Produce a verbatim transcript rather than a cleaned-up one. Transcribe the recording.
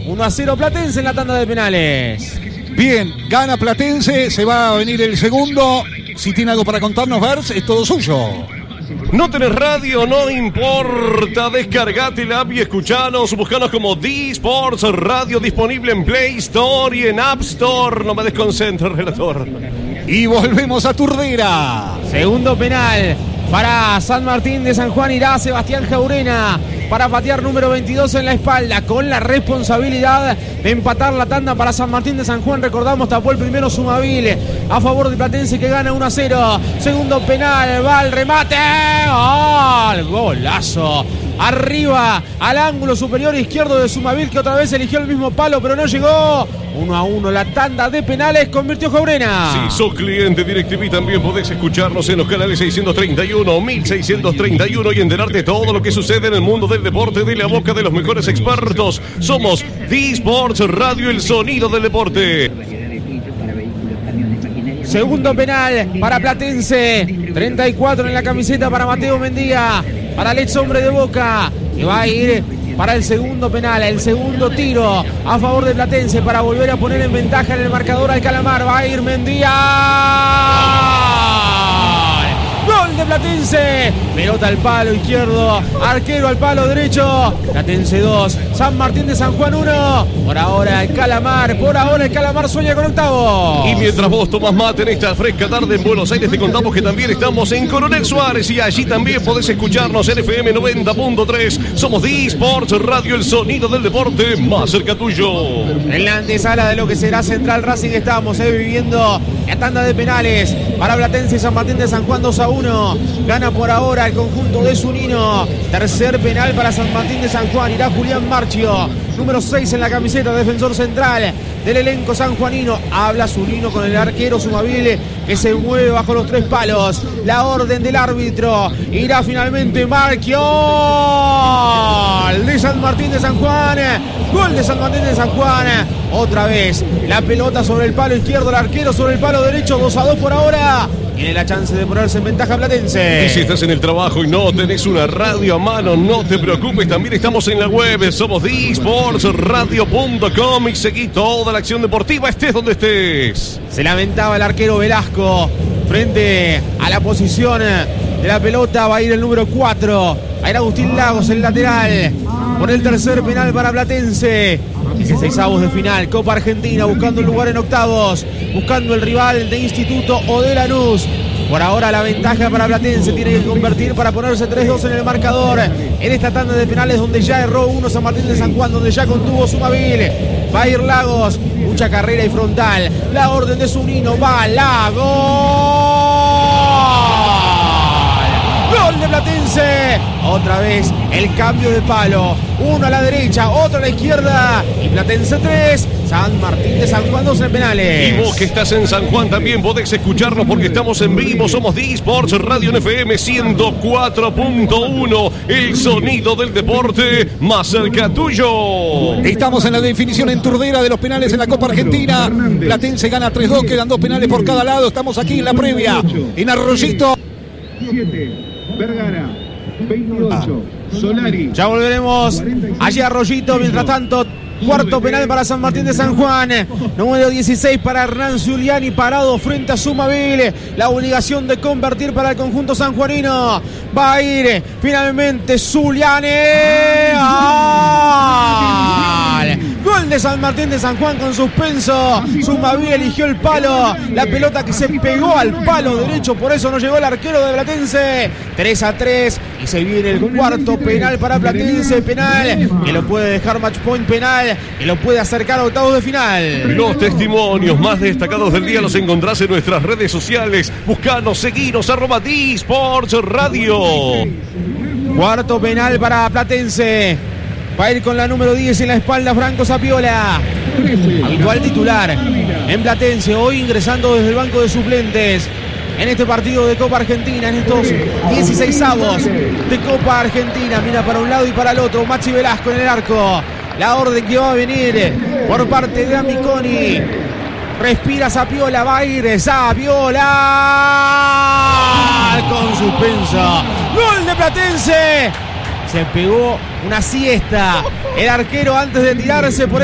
uno a cero Platense en la tanda de penales. Bien, gana Platense, se va a venir el segundo. Si tiene algo para contarnos, Vers, es todo suyo. No tenés radio, no importa, descargate la app y escuchanos, buscanos como D-Sports Radio, disponible en Play Store y en App Store. No me desconcentres, relator. Y volvemos a Turdera. Segundo penal para San Martín de San Juan, irá Sebastián Jaurena para patear número veintidós en la espalda, con la responsabilidad de empatar la tanda para San Martín de San Juan. Recordamos, tapó el primero Sumaville a favor de Platense, que gana uno a cero. Segundo penal, va al remate, ¡gol! Golazo. Arriba, al ángulo superior izquierdo de Sumaville, que otra vez eligió el mismo palo, pero no llegó. uno a uno, la tanda de penales, convirtió Jaurena. Si sos cliente DirecTV, también podés escucharnos en los canales seiscientos treinta y uno, mil seiscientos treinta y uno y enterarte de todo lo que sucede en el mundo del deporte de la boca de los mejores expertos. Somos D-Sports Radio, el sonido del deporte. Segundo penal para Platense, treinta y cuatro en la camiseta para Mateo Mendía, para el ex hombre de Boca, que va a ir para el segundo penal, el segundo tiro a favor de Platense para volver a poner en ventaja en el marcador al Calamar. Va a ir Mendía. Gol de Platense, pelota al palo izquierdo, arquero al palo derecho. Platense dos, San Martín de San Juan uno. Por ahora el Calamar, por ahora el Calamar sueña con octavo. Y mientras vos tomás mate en esta fresca tarde en Buenos Aires, te contamos que también estamos en Coronel Suárez y allí también podés escucharnos en F M noventa punto tres. Somos D-Sports Radio, el sonido del deporte más cerca tuyo. En la antesala de lo que será Central Racing estamos eh, viviendo la tanda de penales para Platense y San Martín de San Juan. Dos a uno, gana por ahora el conjunto de Zunino. Tercer penal para San Martín de San Juan, irá Julián Marchio, número seis en la camiseta, defensor central del elenco sanjuanino. Habla Zunino con el arquero Sumaville, que se mueve bajo los tres palos. La orden del árbitro, irá finalmente Marchio de San Martín de San Juan. Gol de San Martín de San Juan. Otra vez la pelota sobre el palo izquierdo, el arquero sobre el palo derecho. Dos a dos por ahora. Tiene la chance de ponerse en ventaja Platense. Y si estás en el trabajo y no tenés una radio a mano, no te preocupes, también estamos en la web. Somos D Sports Radio punto com y seguí toda la acción deportiva, estés donde estés. Se lamentaba el arquero Velasco frente a la posición de la pelota. Va a ir el número cuatro. Va a ir Agustín Lagos, el lateral, por el tercer penal para Platense. dieciseisavos de final, Copa Argentina, buscando el lugar en octavos, buscando el rival de Instituto o de Lanús. Por ahora la ventaja para Platense, tiene que convertir para ponerse tres dos en el marcador en esta tanda de penales, donde ya erró uno San Martín de San Juan, donde ya contuvo Sumaville. Va a ir Lagos, mucha carrera y frontal, la orden de Zunino, va Lagos. Gol de Platense. Otra vez el cambio de palo. Uno a la derecha, otro a la izquierda. Y Platense tres, San Martín de San Juan dos en penales. Y vos que estás en San Juan también podés escucharnos porque estamos en vivo. Somos D-Sports Radio en F M ciento cuatro punto uno. El sonido del deporte más cerca tuyo. Estamos en la definición en Turdera de los penales en la Copa Argentina. Platense gana tres dos, quedan dos penales por cada lado. Estamos aquí en la previa, en Arroyito. siete, Vergara, veintiocho, ah. Solari. Ya volveremos allí a Arroyito. Mientras tanto, cuarto penal para San Martín de San Juan. Número dieciséis para Hernán Zuliani, parado frente a Sumaville. La obligación de convertir para el conjunto sanjuanino. Va a ir finalmente Zuliani. Gol de San Martín de San Juan con suspenso. Sumaville eligió el palo. La pelota que se pegó al palo derecho, por eso no llegó el arquero de Platense. tres a tres. Y se viene el cuarto penal para Platense. Penal que lo puede dejar match point, penal que lo puede acercar a octavos de final. Los testimonios más destacados del día los encontrás en nuestras redes sociales. Buscanos, seguinos, arroba D-Sports Radio. Cuarto penal para Platense. Va a ir con la número diez en la espalda Franco Zapiola, habitual titular en Platense, hoy ingresando desde el banco de suplentes en este partido de Copa Argentina, en estos dieciseisavos de Copa Argentina. Mira para un lado y para el otro, Maxi Velasco en el arco. La orden que va a venir por parte de Amiconi. Respira Zapiola, va a ir Zapiola con suspenso. Gol de Platense. Se pegó una siesta el arquero antes de tirarse por